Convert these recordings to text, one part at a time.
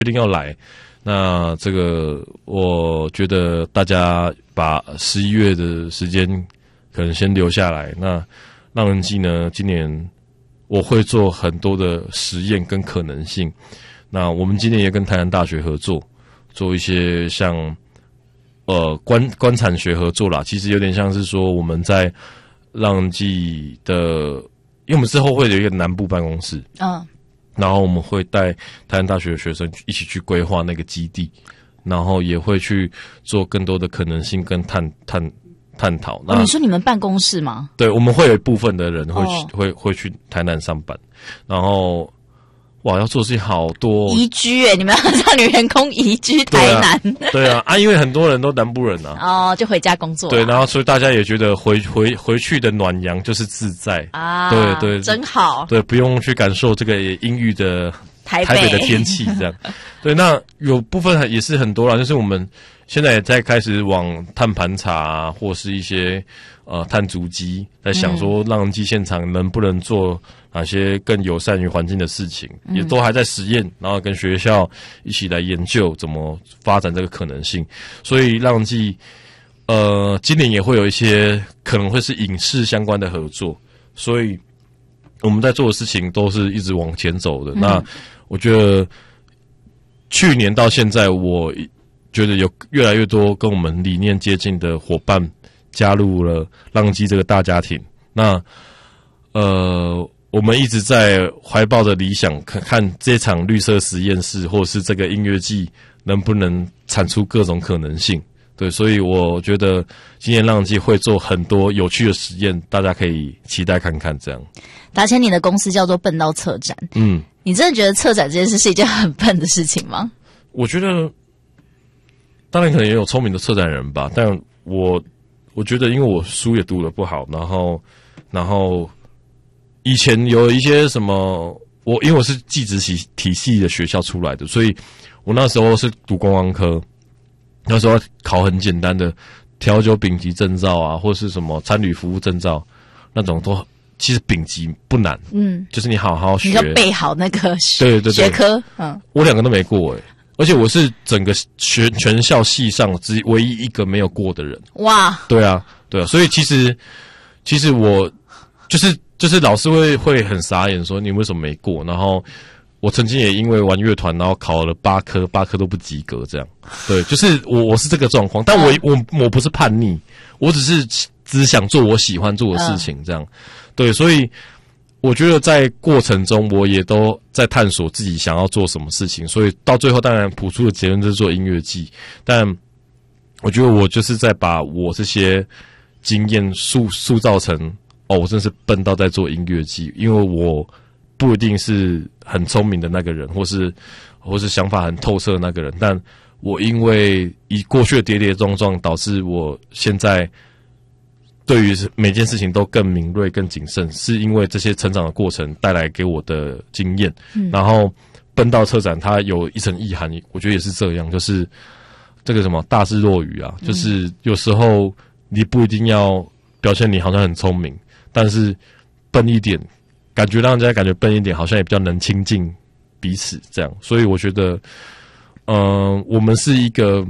定要来。那这个我觉得大家把11月的时间可能先留下来。那浪人祭呢，今年我会做很多的实验跟可能性。那我们今年也跟台南大学合作，做一些像观产学合作啦。其实有点像是说我们在浪人祭的，因为我们之后会有一个南部办公室，然后我们会带台南大学的学生一起去规划那个基地，然后也会去做更多的可能性跟探讨。 你说你们办公室吗？ 对，我们会有一部分的人会去台南上班，然后哇，要做的事情好多移居你们要让女员工移居台南？ 对啊，因为很多人都南部人啊， 就回家工作。 对，然后所以大家也觉得回去的暖阳就是自在啊，对，真好。 对，不用去感受这个阴郁的台北的天气这样。对，那有部分也是很多啦，就是我们现在也在开始往碳盘查或是一些碳足迹，在想说浪人祭现场能不能做哪些更友善于环境的事情，也都还在实验，然后跟学校一起来研究怎么发展这个可能性。所以浪人祭今年也会有一些可能会是影视相关的合作，所以我们在做的事情都是一直往前走的。那我觉得去年到现在，我觉得有越来越多跟我们理念接近的伙伴加入了浪人祭这个大家庭。那我们一直在怀抱着理想，看这场绿色实验室或是这个音乐季能不能产出各种可能性。对，所以我觉得今年浪人祭会做很多有趣的实验，大家可以期待看看。这样， 达谦，你的公司叫做笨到策展，你真的觉得策展这件事是一件很笨的事情吗？ 我觉得，当然可能也有聪明的策展人吧，但我觉得，因为我书也读得不好，然后以前有一些什么，因为我是技职体系的学校出来的，所以我那时候是读观光科。那时候考很简单的调酒丙级证照啊，或是什么餐旅服务证照，那种都其实丙级不难，就是你好好学， 你要背好那个对学科， 我2个都没过而且我是整个全校系上唯一一个没有过的人。哇，对啊，所以其实我就是老师会很傻眼说你为什么没过，然后。我曾经也因为玩乐团，然后考了8科都不及格，这样。对，就是我是这个状况，但我不是叛逆，我只想做我喜欢做的事情，这样。对，所以我觉得在过程中，我也都在探索自己想要做什么事情，所以到最后当然谱出的结论就是做音乐季，但我觉得我就是在把我这些经验塑造成，我真的是笨到在做音乐季，因为我。不一定是很聪明的那个人，或是想法很透彻的那个人，但我因为以过去的跌跌撞撞，导致我现在对于每件事情都更敏锐、更谨慎，是因为这些成长的过程带来给我的经验。然后笨到策展，它有一层意涵，我觉得也是这样，就是这个什么大智若愚啊，就是有时候你不一定要表现你好像很聪明，但是笨一点。感觉让人家感觉笨一点，好像也比较能亲近彼此这样，所以我觉得，我们是一个，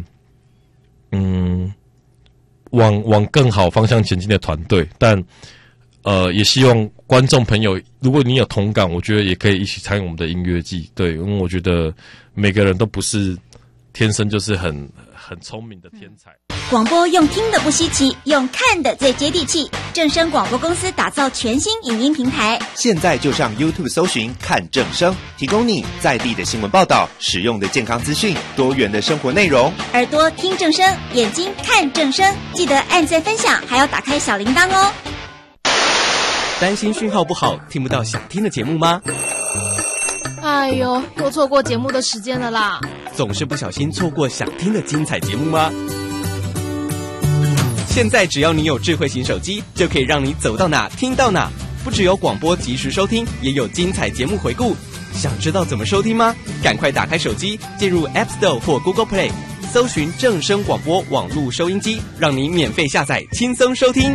往更好方向前进的团队，但也希望观众朋友，如果你有同感，我觉得也可以一起参与我们的音乐季，对，因为我觉得每个人都不是天生就是很聪明的天才。 广播用听的不稀奇，用看的最接地气。正声广播公司打造全新影音平台， 现在就上 YouTube 搜寻看正声，提供你在地的新闻报道、实用的健康资讯、多元的生活内容。 耳朵听正声，眼睛看正声，记得按赞分享，还要打开小铃铛哦。 担心讯号不好，听不到想听的节目吗？ 哎呦，又错过节目的时间了啦！ 总是不小心错过想听的精彩节目吗？现在只要你有智慧型手机，就可以让你走到哪听到哪。不只有广播及时收听，也有精彩节目回顾。想知道怎么收听吗？赶快打开手机，进入 App Store 或 Google Play， 搜寻正声广播网络收音机，让你免费下载，轻松收听。